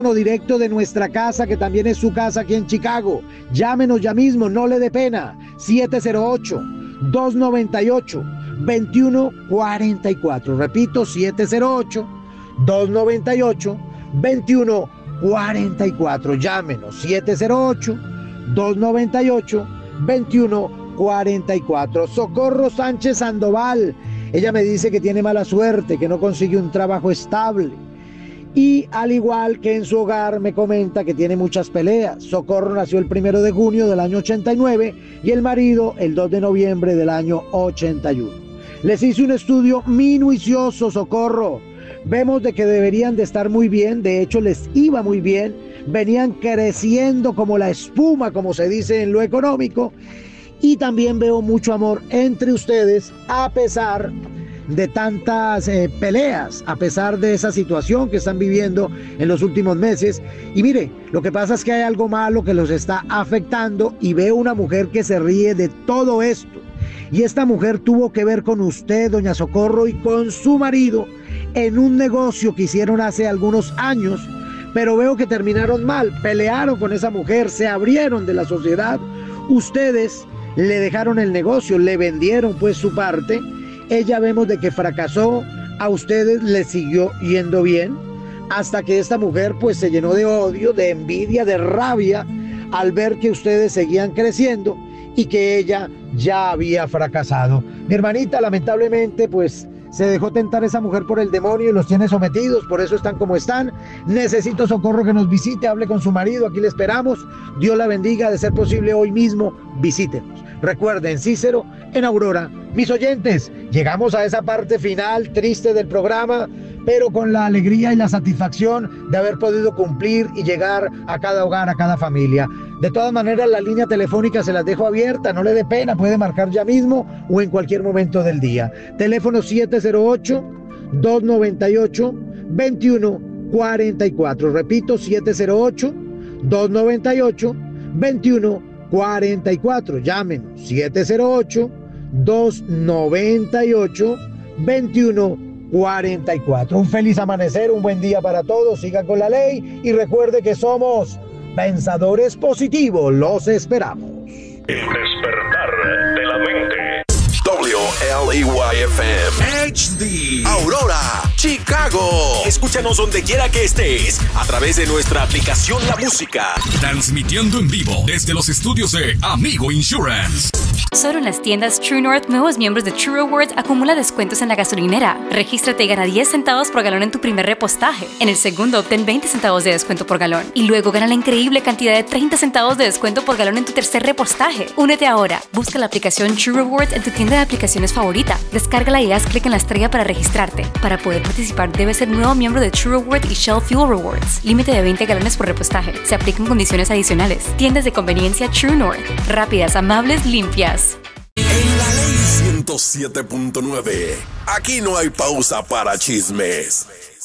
directo de nuestra casa, que también es su casa aquí en Chicago. Llámenos ya mismo, no le dé pena. 708-298-2144. Repito, 708-298-2144. Llámenos, 708-298-2144. Socorro Sánchez Sandoval. Ella me dice que tiene mala suerte, que no consigue un trabajo estable. Y al igual que en su hogar me comenta que tiene muchas peleas. Socorro nació el 1 de junio del año 89 y el marido el 2 de noviembre del año 81. Les hice un estudio minucioso, Socorro. Vemos de que deberían de estar muy bien, de hecho les iba muy bien. Venían creciendo como la espuma, como se dice en lo económico. Y también veo mucho amor entre ustedes a pesar de tantas peleas, a pesar de esa situación que están viviendo en los últimos meses. Y mire, lo que pasa es que hay algo malo que los está afectando y veo una mujer que se ríe de todo esto. Y esta mujer tuvo que ver con usted, doña Socorro, y con su marido en un negocio que hicieron hace algunos años, pero veo que terminaron mal, pelearon con esa mujer, se abrieron de la sociedad, ustedes le dejaron el negocio, le vendieron pues su parte. Ella vemos de que fracasó, a ustedes les siguió yendo bien, hasta que esta mujer pues se llenó de odio, de envidia, de rabia, al ver que ustedes seguían creciendo y que ella ya había fracasado. Mi hermanita, lamentablemente, pues se dejó tentar esa mujer por el demonio y los tiene sometidos, por eso están como están. Necesito Socorro que nos visite, hable con su marido, aquí le esperamos. Dios la bendiga, de ser posible hoy mismo, visítenos. Recuerden, Cícero en Aurora. Mis oyentes, llegamos a esa parte final triste del programa, pero con la alegría y la satisfacción de haber podido cumplir y llegar a cada hogar, a cada familia. De todas maneras, la línea telefónica se las dejo abierta, no le dé pena, puede marcar ya mismo o en cualquier momento del día. Teléfono 708-298-2144. Repito, 708-298-2144. Llamen 708-298-2144. Un feliz amanecer, un buen día para todos. Sigan con la ley y recuerde que somos pensadores positivos. Los esperamos. El despertar de la mente. WLEY-FM HD Aurora, Chicago. Escúchanos donde quiera que estés a través de nuestra aplicación La Música. Transmitiendo en vivo desde los estudios de Amigo Insurance. Solo en las tiendas True North, nuevos miembros de True Rewards acumula descuentos en la gasolinera. Regístrate y gana 10 centavos por galón en tu primer repostaje. En el segundo obtén 20 centavos de descuento por galón. Y luego gana la increíble cantidad de 30 centavos de descuento por galón en tu tercer repostaje. Únete ahora. Busca la aplicación True Rewards en tu tienda de aplicaciones favorita. Descárgala y haz clic en la estrella para registrarte. Para poder participar debes ser nuevo miembro de True Rewards y Shell Fuel Rewards. Límite de 20 galones por repostaje. Se aplican condiciones adicionales. Tiendas de conveniencia True North. Rápidas, amables, limpias. En la ley 107.9, aquí no hay pausa para chismes.